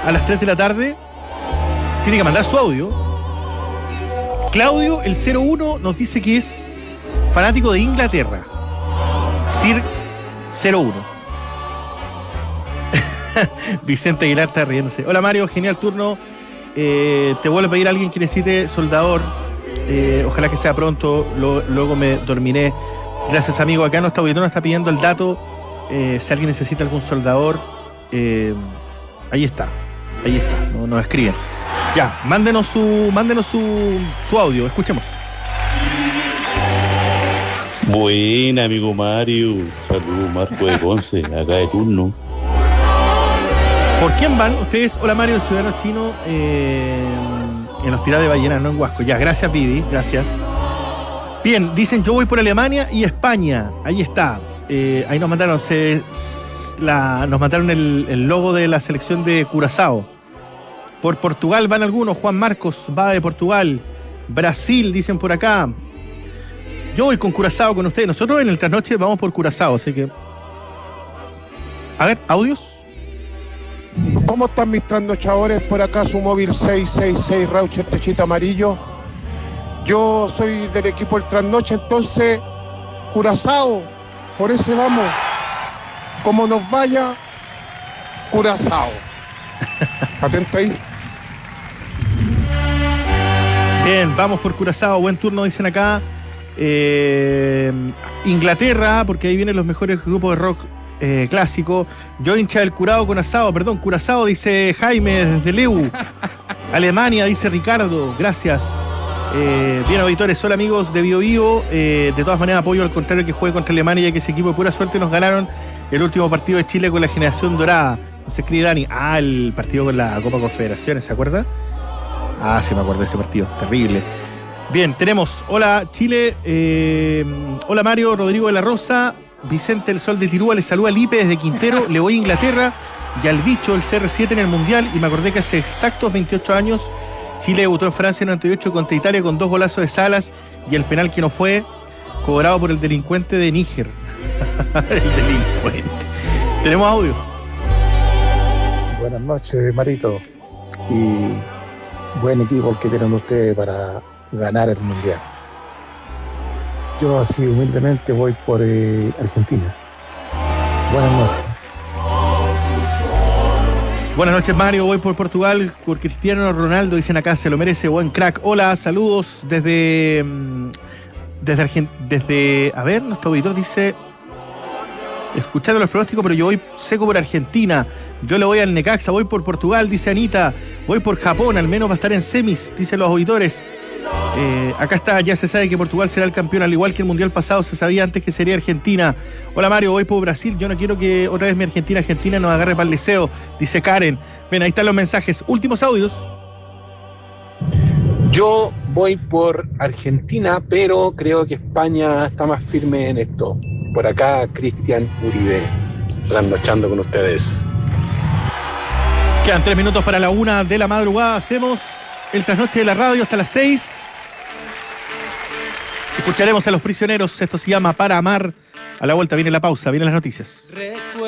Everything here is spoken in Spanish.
a las 3 de la tarde, tiene que mandar su audio. Claudio, el 01, nos dice que es fanático de Inglaterra. Sir 01. Vicente Aguilar está riéndose. Hola Mario, genial turno. Te vuelvo a pedir a alguien que necesite soldador. Ojalá que sea pronto. Luego me dormiré. Gracias, amigo. Acá nuestro auditor nos está pidiendo el dato. Si alguien necesita algún soldador, ahí está. Nos escriben. Ya, mándenos su audio. Escuchemos. Buena, amigo Mario. Saludos, Marco de Ponce, acá de turno. ¿Por quién van ustedes? Hola Mario, el ciudadano chino en el hospital de Ballena, no en Huasco. Ya, gracias Vivi, gracias. Bien, dicen yo voy por Alemania y España. Ahí está. Ahí nos mandaron el logo de la selección de Curazao. Por Portugal van algunos. Juan Marcos va de Portugal. Brasil, dicen por acá. Yo voy con Curazao con ustedes. Nosotros en el trasnoche vamos por Curazao, así que... A ver, ¿audios? ¿Cómo están mis trasnochadores? Por acá su móvil 666 Raucher Techito Amarillo. Yo soy del equipo del trasnoche, entonces Curazao, por ese vamos. Como nos vaya, Curazao. Atento ahí. Bien, vamos por Curazao. Buen turno, dicen acá. Inglaterra, porque ahí vienen los mejores grupos de rock clásico. Yo hincha del Curazao, dice Jaime desde Leu. Alemania, dice Ricardo, gracias. Bien, auditores, hola amigos de Bio Vivo. De todas maneras apoyo al contrario que juegue contra Alemania, ya que ese equipo de pura suerte nos ganaron el último partido de Chile con la generación dorada. Se escribe Dani, el partido con la Copa Confederaciones, ¿se acuerda? Sí me acuerdo de ese partido, terrible. Bien, tenemos, hola Chile, hola Mario, Rodrigo de la Rosa, Vicente el Sol de Tirúa, le saluda Lipe desde Quintero, le voy a Inglaterra y al bicho el CR7 en el Mundial, y me acordé que hace exactos 28 años Chile debutó en Francia en 98 contra Italia con 2 golazos de Salas y el penal que no fue cobrado por el delincuente de Níger. El delincuente. Tenemos audios. Buenas noches, Marito, y buen equipo el que tienen ustedes para ganar el Mundial. Yo así humildemente voy por Argentina. Buenas noches. Buenas noches Mario, voy por Portugal, por Cristiano Ronaldo, dicen acá, se lo merece, buen crack. Hola, saludos desde a ver, nuestro auditor dice, escuchando los pronósticos, pero yo voy seco por Argentina. Yo le voy al Necaxa, voy por Portugal, dice Anita. Voy por Japón, al menos va a estar en semis, dicen los auditores. Acá está, ya se sabe que Portugal será el campeón, al igual que el Mundial pasado se sabía antes que sería Argentina. Hola Mario, voy por Brasil, yo no quiero que otra vez mi Argentina nos agarre para el liceo, dice Karen. Ven, ahí están los mensajes. Últimos audios. Yo voy por Argentina, pero creo que España está más firme en esto. Por acá, Cristian Uribe, trasnochando con ustedes. Quedan 3 minutos para la 1 de la madrugada. Hacemos el trasnoche de la radio hasta las 6. Escucharemos a Los Prisioneros. Esto se llama Para Amar. A la vuelta viene la pausa, vienen las noticias.